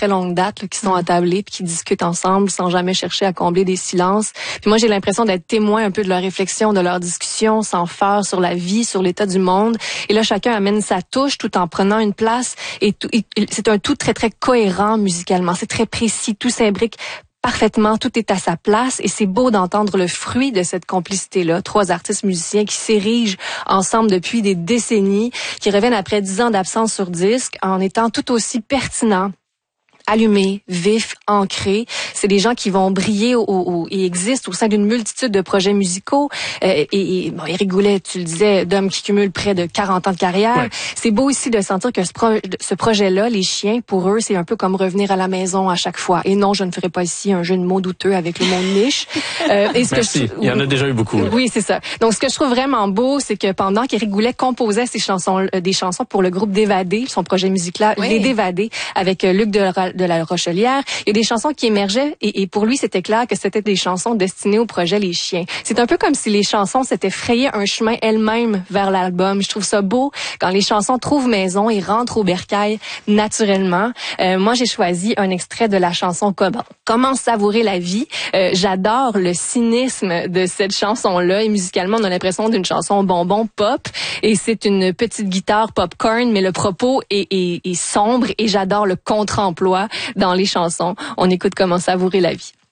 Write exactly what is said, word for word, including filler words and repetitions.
très longue date là, qui sont attablés puis qui discutent ensemble sans jamais chercher à combler des silences. Puis moi, j'ai l'impression d'être témoin un peu de leur réflexion, de leur discussion, sans phare sur la vie, sur l'état du monde. Et là, chacun amène sa touche tout en prenant une place. Et, tout, et c'est un tout très, très cohérent musicalement. C'est très précis, tout s'imbrique parfaitement, tout est à sa place et c'est beau d'entendre le fruit de cette complicité-là. Trois artistes musiciens qui s'érigent ensemble depuis des décennies, qui reviennent après dix ans d'absence sur disque en étant tout aussi pertinents, allumés, vifs, ancrés. C'est des gens qui vont briller au, au, et existent au sein d'une multitude de projets musicaux. Euh, et, et bon, Éric Goulet, tu le disais, d'hommes qui cumulent près de quarante ans de carrière. Ouais. C'est beau aussi de sentir que ce, pro, ce projet-là, les chiens, pour eux, c'est un peu comme revenir à la maison à chaque fois. Et non, je ne ferai pas ici un jeu de mots douteux avec le mot niche. Euh, et ce Merci. Que je, Il y en a déjà eu beaucoup. Oui, oui, c'est ça. Donc, ce que je trouve vraiment beau, c'est que pendant qu'Éric Goulet composait ses chansons, euh, des chansons pour le groupe Dévadé, son projet musical, oui. Les Dévadés, avec euh, Luc de de la Rochelière. Il y a des chansons qui émergeaient et, et pour lui, c'était clair que c'était des chansons destinées au projet Les Chiens. C'est un peu comme si les chansons s'étaient frayées un chemin elles-mêmes vers l'album. Je trouve ça beau quand les chansons trouvent maison et rentrent au bercail naturellement. Euh, moi, j'ai choisi un extrait de la chanson Comment, Comment savourer la vie. Euh, j'adore le cynisme de cette chanson-là et musicalement, on a l'impression d'une chanson bonbon pop et c'est une petite guitare popcorn, mais le propos est, est, est sombre et j'adore le contre-emploi dans les chansons. On écoute Comment savourer la vie.